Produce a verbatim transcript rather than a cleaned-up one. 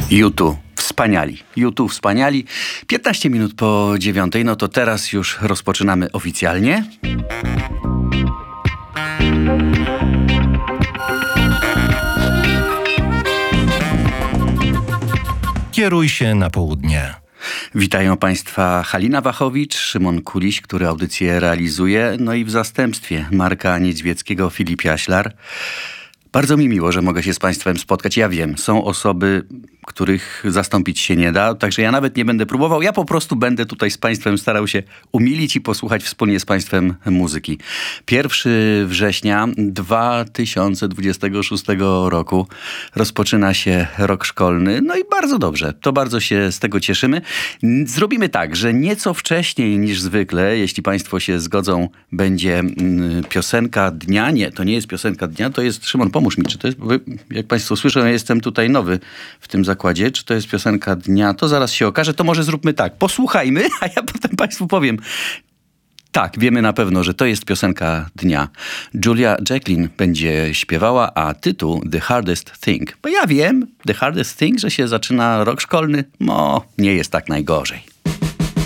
U dwa. Wspaniali. U dwa wspaniali. piętnaście minut po dziewiątej, no to teraz już rozpoczynamy oficjalnie. Kieruj się na południe. Witają Państwa Halina Wachowicz, Szymon Kuliś, który audycję realizuje, no i w zastępstwie Marka Niedźwieckiego Filip Jaślar. Bardzo mi miło, że mogę się z Państwem spotkać. Ja wiem, są osoby, których zastąpić się nie da, także ja nawet nie będę próbował. Ja po prostu będę tutaj z Państwem starał się umilić i posłuchać wspólnie z Państwem muzyki. pierwszego września dwa tysiące dwudziestego szóstego roku rozpoczyna się rok szkolny. No i bardzo dobrze, to bardzo się z tego cieszymy. Zrobimy tak, że nieco wcześniej niż zwykle, jeśli Państwo się zgodzą, będzie piosenka dnia. Nie, to nie jest piosenka dnia, to jest, Szymon, pomóż mi, czy to jest, jak Państwo słyszą, ja jestem tutaj nowy w tym zakładzie, czy to jest piosenka dnia, to zaraz się okaże, to może zróbmy tak, posłuchajmy, a ja potem Państwu powiem. Tak, wiemy na pewno, że to jest piosenka dnia. Julia Jacklin będzie śpiewała, a tytuł The Hardest Thing. Bo ja wiem, The Hardest Thing, że się zaczyna rok szkolny, no nie jest tak najgorzej.